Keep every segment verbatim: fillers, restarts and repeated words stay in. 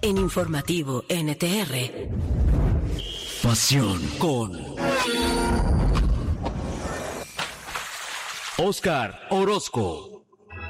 en Informativo N T R. Pasión con Óscar Orozco.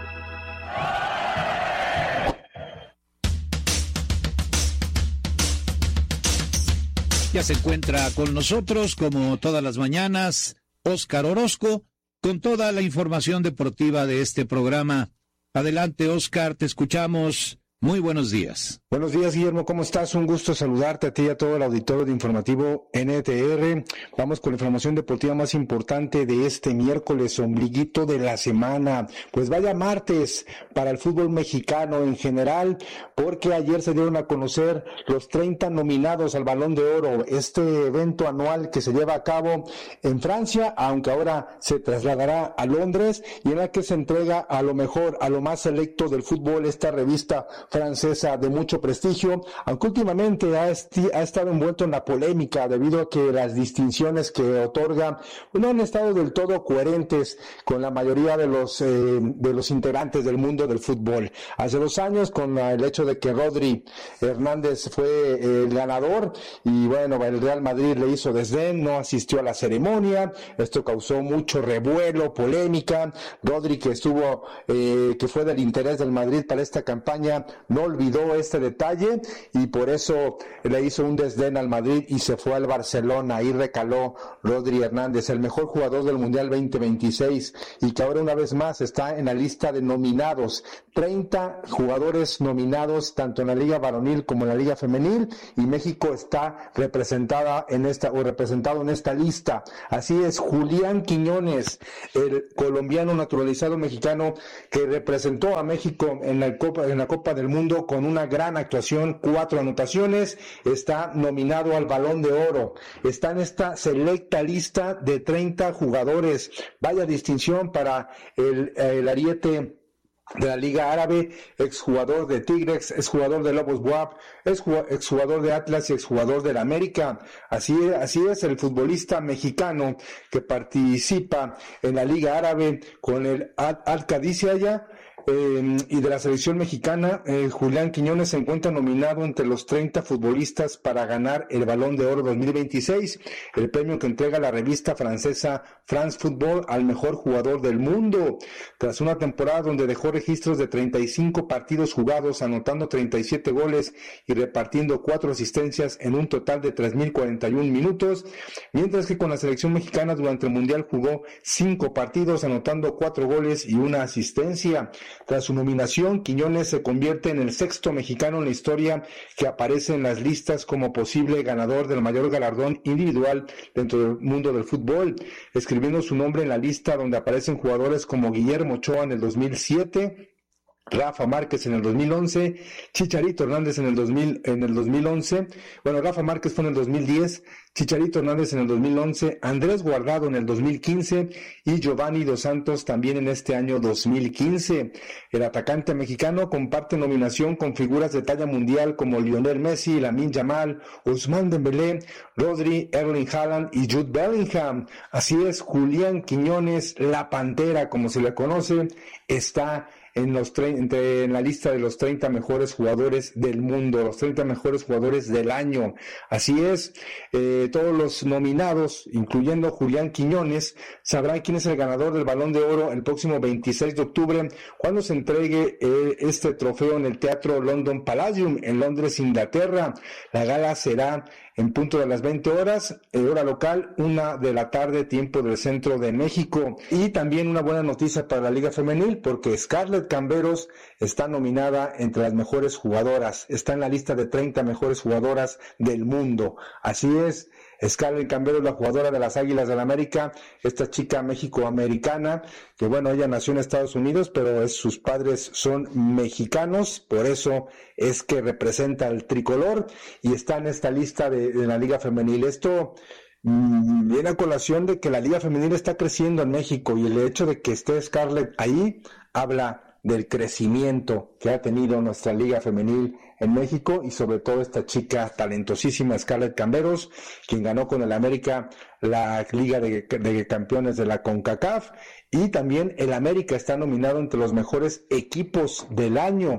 Ya se encuentra con nosotros, como todas las mañanas, Óscar Orozco, con toda la información deportiva de este programa. Adelante, Óscar, te escuchamos. Muy buenos días. Buenos días, Guillermo, ¿cómo estás? Un gusto saludarte a ti y a todo el auditorio de Informativo N T R. Vamos con la información deportiva más importante de este miércoles, ombliguito de la semana. Pues vaya martes para el fútbol mexicano en general, porque ayer se dieron a conocer los treinta nominados al Balón de Oro, este evento anual que se lleva a cabo en Francia, aunque ahora se trasladará a Londres, y en la que se entrega a lo mejor, a lo más selecto del fútbol, esta revista francesa de mucho prestigio, aunque últimamente ha, esti- ha estado envuelto en la polémica debido a que las distinciones que otorga no han estado del todo coherentes con la mayoría de los eh, de los integrantes del mundo del fútbol. Hace dos años, con el hecho de que Rodri Hernández fue eh, el ganador, y bueno, el Real Madrid le hizo desdén, no asistió a la ceremonia, esto causó mucho revuelo, polémica. Rodri, que estuvo, eh, que fue del interés del Madrid para esta campaña, no olvidó este detalle y por eso le hizo un desdén al Madrid y se fue al Barcelona. Ahí recaló Rodri Hernández, el mejor jugador del Mundial veinte veintiséis, y que ahora una vez más está en la lista de nominados. treinta jugadores nominados tanto en la Liga Varonil como en la Liga Femenil, y México está representada en esta o representado en esta lista. Así es, Julián Quiñones, el colombiano naturalizado mexicano que representó a México en la Copa en la Copa del Mundo con una gran actuación, cuatro anotaciones, está nominado al Balón de Oro. Está en esta selecta lista de treinta jugadores. Vaya distinción para el, el ariete de la Liga Árabe, exjugador de Tigres, exjugador de Lobos B U A P, exjugador de Atlas y exjugador de la América. Así es, así es el futbolista mexicano que participa en la Liga Árabe con el Al-Qadisiyah. Eh, y de la selección mexicana, eh, Julián Quiñones se encuentra nominado entre los treinta futbolistas para ganar el Balón de Oro dos mil veintiséis, el premio que entrega la revista francesa France Football al mejor jugador del mundo. Tras una temporada donde dejó registros de treinta y cinco partidos jugados, anotando treinta y siete goles y repartiendo cuatro asistencias en un total de tres mil cuarenta y un minutos, mientras que con la selección mexicana durante el Mundial jugó cinco partidos, anotando cuatro goles y una asistencia. Tras su nominación, Quiñones se convierte en el sexto mexicano en la historia que aparece en las listas como posible ganador del mayor galardón individual dentro del mundo del fútbol, escribiendo su nombre en la lista donde aparecen jugadores como Guillermo Ochoa en el dos mil siete, Rafa Márquez en el dos mil once, Chicharito Hernández en el dos mil, en el dos mil once, bueno, Rafa Márquez fue en el dos mil diez, Chicharito Hernández en el dos mil once, Andrés Guardado en el dos mil quince y Giovanni Dos Santos también en este año dos mil quince. El atacante mexicano comparte nominación con figuras de talla mundial como Lionel Messi, Lamine Yamal, Ousmane Dembélé, Rodri, Erling Haaland y Jude Bellingham. Así es, Julián Quiñones, la Pantera como se le conoce, está en los tre- entre, en la lista de los treinta mejores jugadores del mundo, los treinta mejores jugadores del año. Así es, eh, todos los nominados, incluyendo Julián Quiñones, sabrán quién es el ganador del Balón de Oro el próximo veintiséis de octubre, cuando se entregue eh, este trofeo en el Teatro London Palladium en Londres, Inglaterra. La gala será en punto de las veinte horas, eh, hora local, una de la tarde, tiempo del centro de México. Y también una buena noticia para la Liga Femenil, porque Scarlett Camberos está nominada entre las mejores jugadoras, está en la lista de treinta mejores jugadoras del mundo. Así es, Scarlett Camberos, la jugadora de las Águilas del América, esta chica mexicoamericana, que bueno, ella nació en Estados Unidos, pero es, sus padres son mexicanos, por eso es que representa el tricolor y está en esta lista de, de la Liga Femenil. Esto mmm, viene a colación de que la Liga Femenil está creciendo en México, y el hecho de que esté Scarlett ahí habla del crecimiento que ha tenido nuestra Liga Femenil en México, y sobre todo esta chica talentosísima Scarlett Camberos, quien ganó con el América la Liga de, de Campeones de la CONCACAF, y también el América está nominado entre los mejores equipos del año.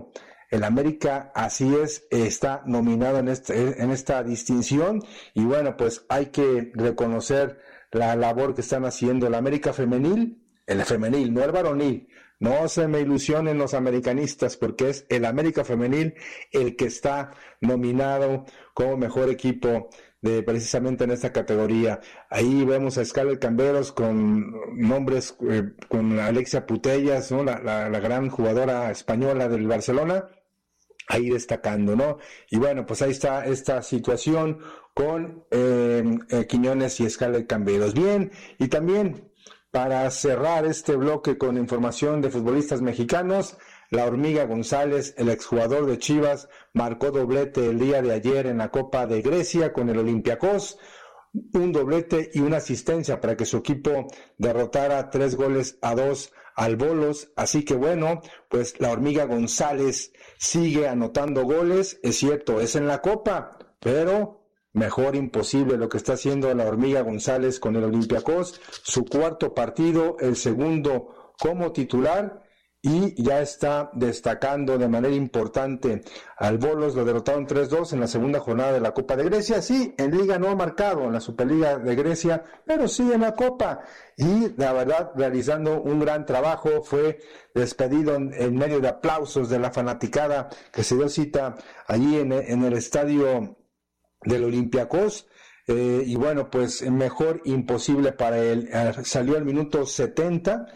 El América, así es, está nominado en, este, en esta distinción y bueno, pues hay que reconocer la labor que están haciendo el América femenil, el femenil, no el varonil. No se me ilusionen los americanistas porque es el América femenil el que está nominado como mejor equipo de precisamente en esta categoría. Ahí vemos a Scarlett Camberos con nombres, eh, con Alexia Putellas, ¿no? La, la, la gran jugadora española del Barcelona, ahí destacando, ¿no? Y bueno, pues ahí está esta situación con eh, eh, Quiñones y Scarlett Camberos. Bien, y también para cerrar este bloque con información de futbolistas mexicanos, la Hormiga González, el exjugador de Chivas, marcó doblete el día de ayer en la Copa de Grecia con el Olympiacos, un doblete y una asistencia para que su equipo derrotara tres goles a dos al Bolos. Así que bueno, pues la Hormiga González sigue anotando goles, es cierto, es en la Copa, pero mejor imposible lo que está haciendo la Hormiga González con el Olympiacos, su cuarto partido, el segundo como titular, y ya está destacando de manera importante al Bolos. Lo derrotaron tres dos en la segunda jornada de la Copa de Grecia. Sí, en Liga no ha marcado, en la Superliga de Grecia, pero sí en la Copa. Y la verdad, realizando un gran trabajo, fue despedido en, en medio de aplausos de la fanaticada que se dio cita allí en, en el estadio del Olympiacos. Eh, y bueno, pues mejor imposible para él. Eh, salió al minuto setenta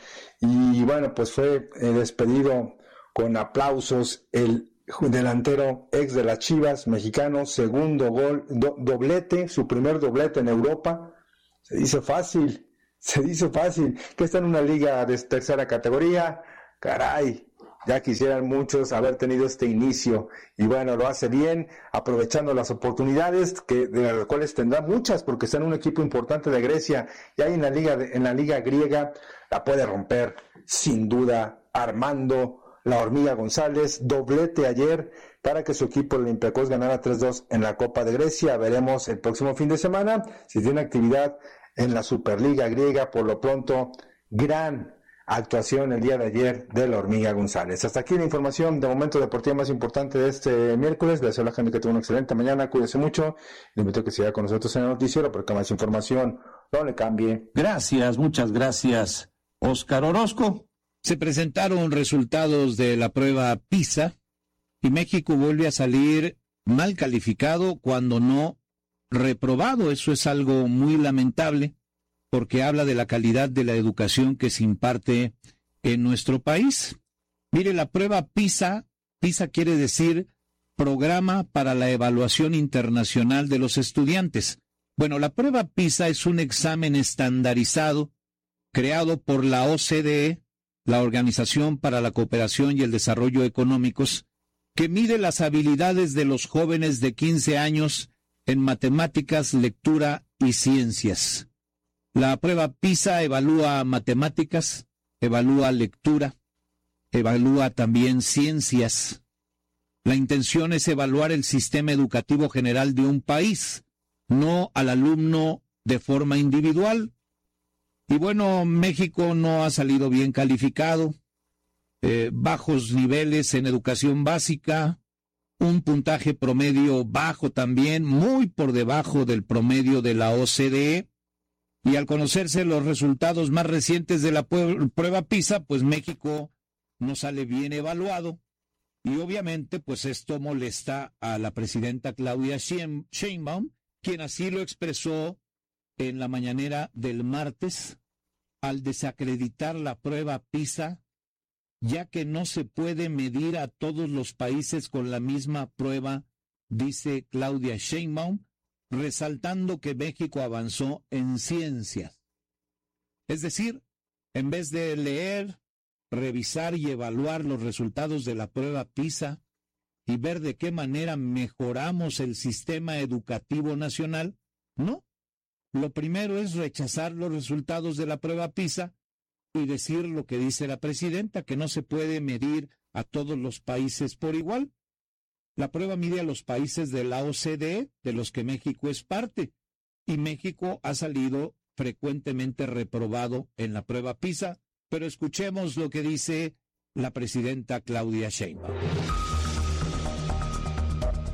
y bueno, pues fue eh, despedido con aplausos el delantero ex de las Chivas mexicano, segundo gol, do, doblete, su primer doblete en Europa. Se dice fácil, se dice fácil, que está en una liga de tercera categoría, caray. Ya quisieran muchos haber tenido este inicio y bueno, lo hace bien, aprovechando las oportunidades que de las cuales tendrá muchas porque está en un equipo importante de Grecia y ahí en la liga de, en la liga griega la puede romper sin duda. Armando la Hormiga González, doblete ayer para que su equipo el Olympiacos ganara tres dos en la Copa de Grecia. Veremos el próximo fin de semana si tiene actividad en la Superliga griega. Por lo pronto, gran actuación el día de ayer de la Hormiga González. Hasta aquí la información de momento deportiva más importante de este miércoles. Les deseo a la gente que tuvo una excelente mañana, cuídese mucho. Le invito a que siga con nosotros en el noticiero porque más información no le cambie. Gracias, muchas gracias, Óscar Orozco. Se presentaron resultados de la prueba PISA y México vuelve a salir mal calificado cuando no reprobado. Eso es algo muy lamentable, porque habla de la calidad de la educación que se imparte en nuestro país. Mire, la prueba PISA, PISA quiere decir Programa para la Evaluación Internacional de los Estudiantes. Bueno, la prueba PISA es un examen estandarizado creado por la O C D E, la Organización para la Cooperación y el Desarrollo Económicos, que mide las habilidades de los jóvenes de quince años en matemáticas, lectura y ciencias. La prueba PISA evalúa matemáticas, evalúa lectura, evalúa también ciencias. La intención es evaluar el sistema educativo general de un país, no al alumno de forma individual. Y bueno, México no ha salido bien calificado, eh, bajos niveles en educación básica, un puntaje promedio bajo también, muy por debajo del promedio de la O C D E. Y al conocerse los resultados más recientes de la prueba PISA, pues México no sale bien evaluado. Y obviamente, pues esto molesta a la presidenta Claudia Sheinbaum, quien así lo expresó en la mañanera del martes, al desacreditar la prueba PISA, ya que no se puede medir a todos los países con la misma prueba, dice Claudia Sheinbaum, resaltando que México avanzó en ciencias. Es decir, en vez de leer, revisar y evaluar los resultados de la prueba PISA y ver de qué manera mejoramos el sistema educativo nacional, no. Lo primero es rechazar los resultados de la prueba PISA y decir lo que dice la presidenta, que no se puede medir a todos los países por igual. La prueba mide a los países de la O C D E, de los que México es parte, y México ha salido frecuentemente reprobado en la prueba PISA, pero escuchemos lo que dice la presidenta Claudia Sheinbaum.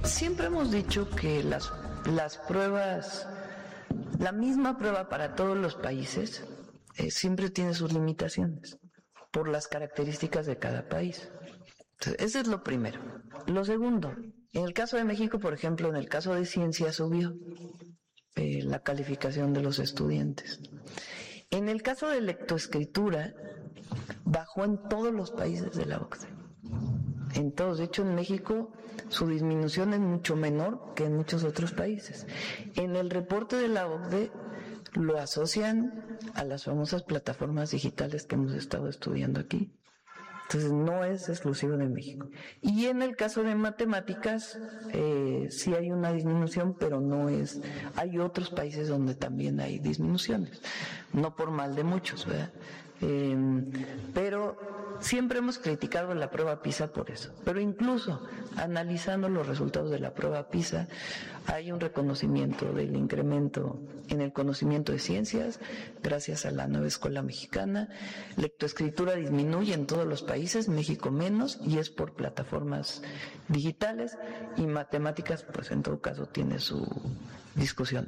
Siempre hemos dicho que las, las pruebas, la misma prueba para todos los países, eh, siempre tiene sus limitaciones por las características de cada país. Entonces, ese es lo primero. Lo segundo, en el caso de México, por ejemplo, en el caso de ciencia subió eh, la calificación de los estudiantes. En el caso de lectoescritura, bajó en todos los países de la O C D E. En todos. De hecho, en México su disminución es mucho menor que en muchos otros países. En el reporte de la O C D E lo asocian a las famosas plataformas digitales que hemos estado estudiando aquí. Entonces no es exclusivo de México. Y en el caso de matemáticas, eh, sí hay una disminución, pero no es... Hay otros países donde también hay disminuciones, no por mal de muchos, ¿verdad? Eh, pero siempre hemos criticado la prueba PISA por eso. Pero incluso analizando los resultados de la prueba PISA, hay un reconocimiento del incremento en el conocimiento de ciencias gracias a la nueva escuela mexicana. Lectoescritura disminuye en todos los países, México menos, y es por plataformas digitales, y matemáticas, pues en todo caso tiene su discusión.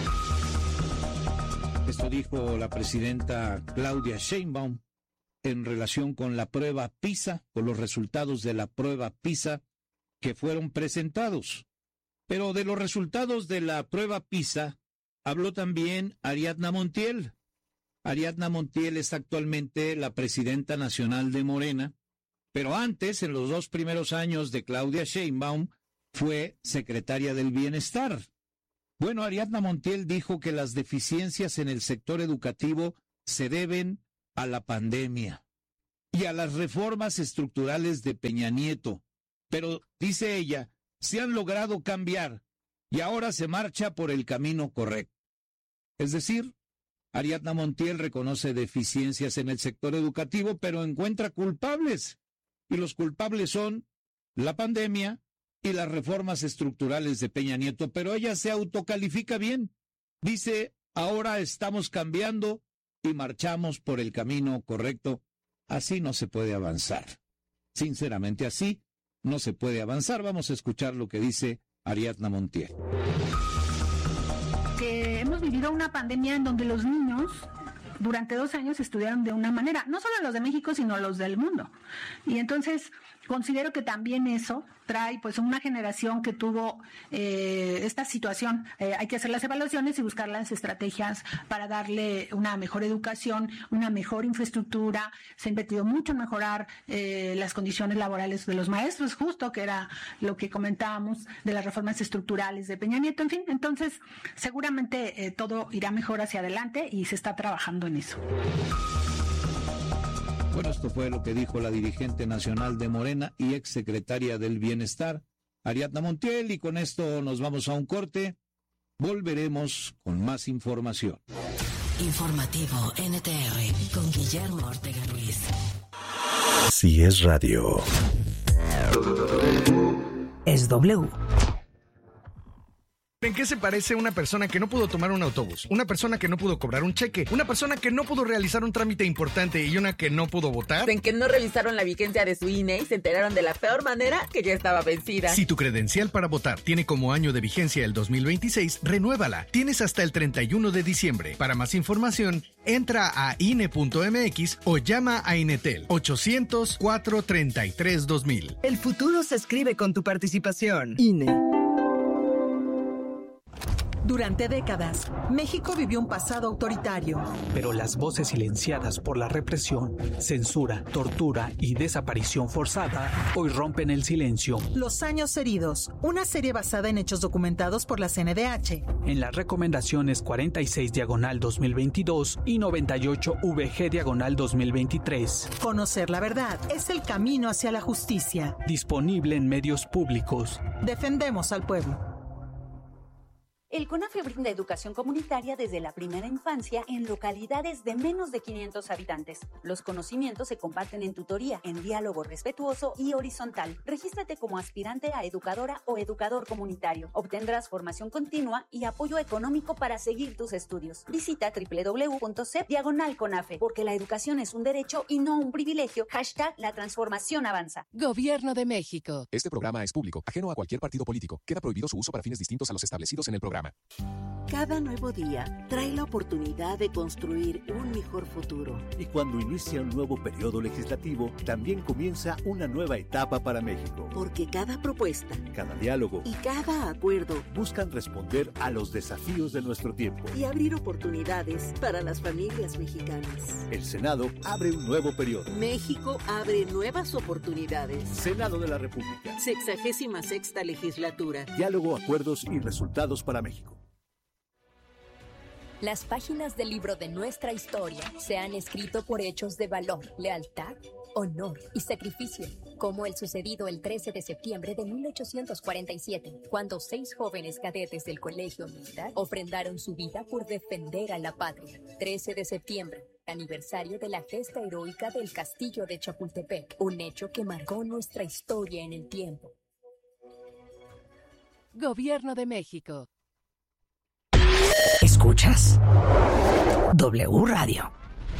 Esto dijo la presidenta Claudia Sheinbaum en relación con la prueba PISA, con los resultados de la prueba PISA que fueron presentados. Pero de los resultados de la prueba PISA habló también Ariadna Montiel. Ariadna Montiel es actualmente la presidenta nacional de Morena, pero antes, en los dos primeros años de Claudia Sheinbaum, fue secretaria del Bienestar. Bueno, Ariadna Montiel dijo que las deficiencias en el sector educativo se deben a la pandemia y a las reformas estructurales de Peña Nieto. Pero, dice ella, se han logrado cambiar y ahora se marcha por el camino correcto. Es decir, Ariadna Montiel reconoce deficiencias en el sector educativo, pero encuentra culpables. Y los culpables son la pandemia y las reformas estructurales de Peña Nieto. Pero ella se autocalifica bien. Dice, ahora estamos cambiando y marchamos por el camino correcto. Así no se puede avanzar. Sinceramente, así no se puede avanzar. Vamos a escuchar lo que dice Ariadna Montiel. Que hemos vivido una pandemia en donde los niños durante dos años estudiaron de una manera, no solo los de México, sino los del mundo. Y entonces considero que también eso trae pues una generación que tuvo eh, esta situación. Eh, hay que hacer las evaluaciones y buscar las estrategias para darle una mejor educación, una mejor infraestructura. Se ha invertido mucho en mejorar eh, las condiciones laborales de los maestros, justo que era lo que comentábamos de las reformas estructurales de Peña Nieto. En fin, entonces seguramente eh, todo irá mejor hacia adelante y se está trabajando en eso. Bueno, esto fue lo que dijo la dirigente nacional de Morena y exsecretaria del Bienestar, Ariadna Montiel, y con esto nos vamos a un corte. Volveremos con más información. Informativo N T R con Guillermo Ortega Ruiz. Si es radio. Es W. ¿En qué se parece una persona que no pudo tomar un autobús? Una persona que no pudo cobrar un cheque, una persona que no pudo realizar un trámite importante y una que no pudo votar. En que no revisaron la vigencia de su I N E y se enteraron de la peor manera que ya estaba vencida. Si tu credencial para votar tiene como año de vigencia el dos mil veintiséis, renuévala. Tienes hasta el treinta y uno de diciembre. Para más información, entra a I N E punto M X o llama a Inetel ochocientos, cuatrocientos treinta y tres, dos mil. El futuro se escribe con tu participación. I N E. Durante décadas, México vivió un pasado autoritario. Pero las voces silenciadas por la represión, censura, tortura y desaparición forzada hoy rompen el silencio. Los años heridos, una serie basada en hechos documentados por la C N D H. En las recomendaciones cuarenta y seis diagonal dos mil veintidós y noventa y ocho V G diagonal dos mil veintitrés. Conocer la verdad es el camino hacia la justicia. Disponible en medios públicos. Defendemos al pueblo. El CONAFE brinda educación comunitaria desde la primera infancia en localidades de menos de quinientos habitantes. Los conocimientos se comparten en tutoría, en diálogo respetuoso y horizontal. Regístrate como aspirante a educadora o educador comunitario. Obtendrás formación continua y apoyo económico para seguir tus estudios. Visita doble u doble u doble u punto c e p diagonal CONAFE, porque la educación es un derecho y no un privilegio. Hashtag la transformación avanza. Gobierno de México. Este programa es público, ajeno a cualquier partido político. Queda prohibido su uso para fines distintos a los establecidos en el programa. Cada nuevo día trae la oportunidad de construir un mejor futuro. Y cuando inicia un nuevo periodo legislativo, también comienza una nueva etapa para México. Porque cada propuesta, cada diálogo y cada acuerdo buscan responder a los desafíos de nuestro tiempo y abrir oportunidades para las familias mexicanas. El Senado abre un nuevo periodo. México abre nuevas oportunidades. Senado de la República. Sexagésima sexta legislatura. Diálogo, acuerdos y resultados para México. Las páginas del libro de nuestra historia se han escrito por hechos de valor, lealtad, honor y sacrificio, como el sucedido el trece de septiembre de mil ochocientos cuarenta y siete, cuando seis jóvenes cadetes del Colegio Militar ofrendaron su vida por defender a la patria. trece de septiembre, aniversario de la gesta heroica del Castillo de Chapultepec, un hecho que marcó nuestra historia en el tiempo. Gobierno de México. Escuchas W Radio.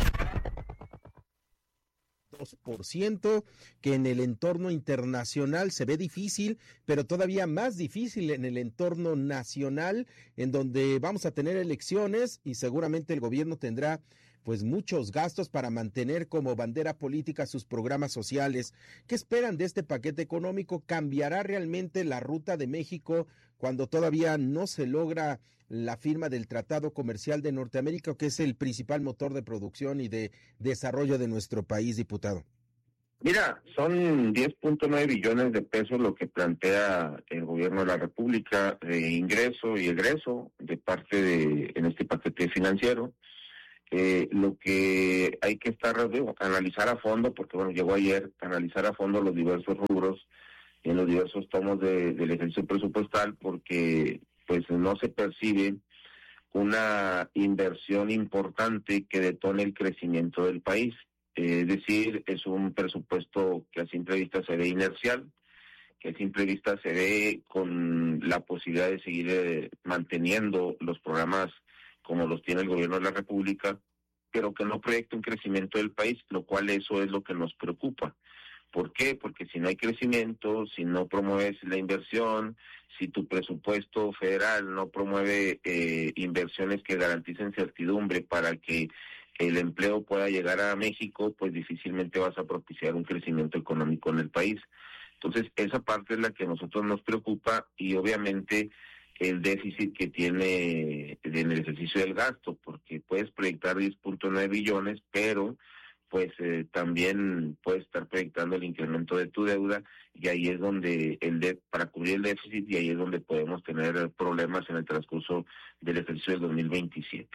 dos por ciento, que en el entorno internacional se ve difícil, pero todavía más difícil en el entorno nacional, en donde vamos a tener elecciones y seguramente el gobierno tendrá pues muchos gastos para mantener como bandera política sus programas sociales. ¿Qué esperan de este paquete económico? ¿Cambiará realmente la ruta de México cuando todavía no se logra la firma del Tratado Comercial de Norteamérica, que es el principal motor de producción y de desarrollo de nuestro país, diputado? Mira, son diez punto nueve billones de pesos lo que plantea el gobierno de la República de ingreso y egreso de parte de, en este paquete financiero. Eh, lo que hay que estar, digo, analizar a fondo, porque bueno, llegó ayer, analizar a fondo los diversos rubros en los diversos tomos de, del ejercicio presupuestal, porque pues no se percibe una inversión importante que detone el crecimiento del país. Eh, es decir, es un presupuesto que a simple vista se ve inercial, que a simple vista se ve con la posibilidad de seguir eh, manteniendo los programas como los tiene el gobierno de la República, pero que no proyecta un crecimiento del país, lo cual eso es lo que nos preocupa. ¿Por qué? Porque si no hay crecimiento, si no promueves la inversión, si tu presupuesto federal no promueve eh, inversiones que garanticen certidumbre para que el empleo pueda llegar a México, pues difícilmente vas a propiciar un crecimiento económico en el país. Entonces, esa parte es la que a nosotros nos preocupa y obviamente el déficit que tiene en el ejercicio del gasto, porque puedes proyectar diez punto nueve billones, pero pues eh, también puedes estar proyectando el incremento de tu deuda y ahí es donde el de, para cubrir el déficit y ahí es donde podemos tener problemas en el transcurso del ejercicio del dos mil veintisiete.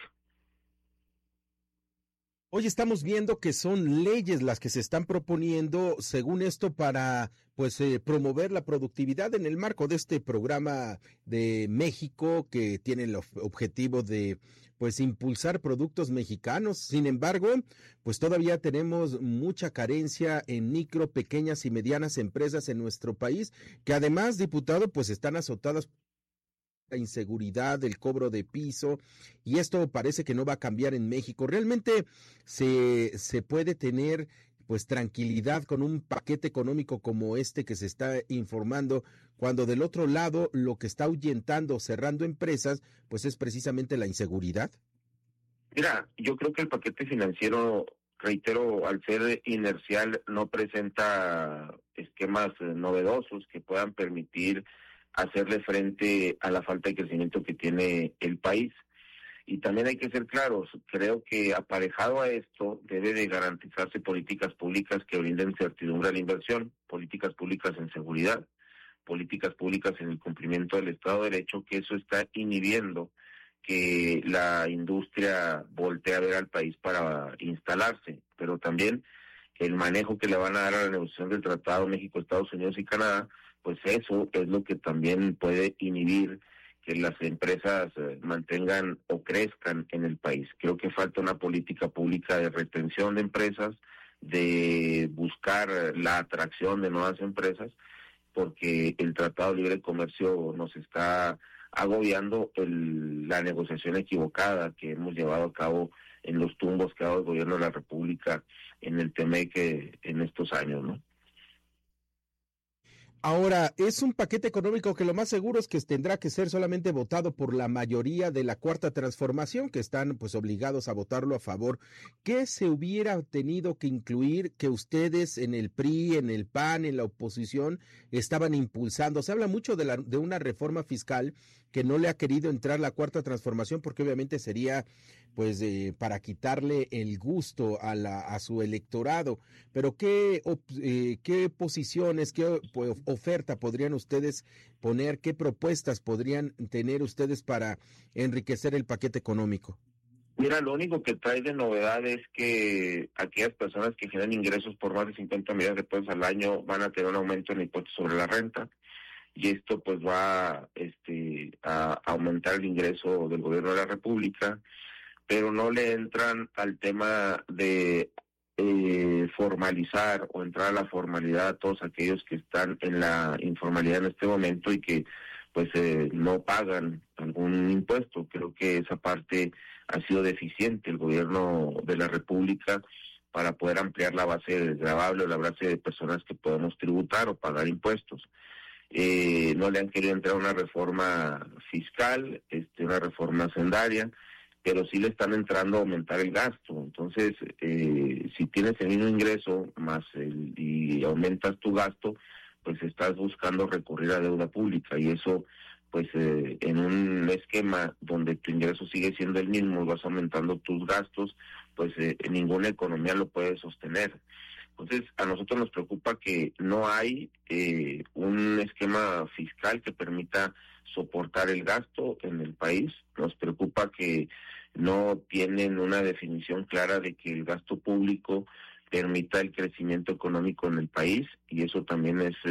Hoy estamos viendo que son leyes las que se están proponiendo, según esto, para pues eh, promover la productividad en el marco de este programa de México que tiene el objetivo de pues impulsar productos mexicanos. Sin embargo, pues todavía tenemos mucha carencia en micro, pequeñas y medianas empresas en nuestro país, que además, diputado, pues están azotadas la inseguridad, el cobro de piso, y esto parece que no va a cambiar en México. Realmente se, se puede tener pues tranquilidad con un paquete económico como este que se está informando, cuando del otro lado lo que está ahuyentando, cerrando empresas, pues es precisamente la inseguridad. Mira, yo creo que el paquete financiero, reitero, al ser inercial, no presenta esquemas novedosos que puedan permitir hacerle frente a la falta de crecimiento que tiene el país. Y también hay que ser claros, creo que aparejado a esto debe de garantizarse políticas públicas que brinden certidumbre a la inversión, políticas públicas en seguridad, políticas públicas en el cumplimiento del Estado de Derecho, que eso está inhibiendo que la industria voltee a ver al país para instalarse, pero también el manejo que le van a dar a la negociación del Tratado México, Estados Unidos y Canadá, pues eso es lo que también puede inhibir que las empresas eh, mantengan o crezcan en el país. Creo que falta una política pública de retención de empresas, de buscar la atracción de nuevas empresas, porque el Tratado de Libre Comercio nos está agobiando el, la negociación equivocada que hemos llevado a cabo en los tumbos que ha dado el gobierno de la República en el Temeque en estos años, ¿no? Ahora, es un paquete económico que lo más seguro es que tendrá que ser solamente votado por la mayoría de la Cuarta Transformación, que están pues obligados a votarlo a favor. ¿Qué se hubiera tenido que incluir que ustedes en el P R I, en el P A N, en la oposición, estaban impulsando? Se habla mucho de, la, de una reforma fiscal que no le ha querido entrar la Cuarta Transformación porque obviamente sería pues eh, para quitarle el gusto a, la, a su electorado. Pero ¿qué, eh, qué posiciones, qué pues, oferta podrían ustedes poner, qué propuestas podrían tener ustedes para enriquecer el paquete económico? Mira, lo único que trae de novedad es que aquellas personas que generan ingresos por más de cincuenta millones de pesos al año van a tener un aumento en el impuesto sobre la renta, y esto pues va este, a aumentar el ingreso del gobierno de la República, pero no le entran al tema de eh, formalizar o entrar a la formalidad a todos aquellos que están en la informalidad en este momento y que pues eh, no pagan algún impuesto. Creo que esa parte ha sido deficiente el gobierno de la República para poder ampliar la base gravable o la base de personas que podemos tributar o pagar impuestos. Eh, no le han querido entrar a una reforma fiscal, este, una reforma hacendaria, pero sí le están entrando a aumentar el gasto. Entonces, eh, si tienes el mismo ingreso más el, y aumentas tu gasto, pues estás buscando recurrir a deuda pública, y eso, pues eh, en un esquema donde tu ingreso sigue siendo el mismo y vas aumentando tus gastos, pues eh, ninguna economía lo puede sostener. Entonces, a nosotros nos preocupa que no hay eh, un esquema fiscal que permita soportar el gasto en el país. Nos preocupa que no tienen una definición clara de que el gasto público permita el crecimiento económico en el país, y eso también es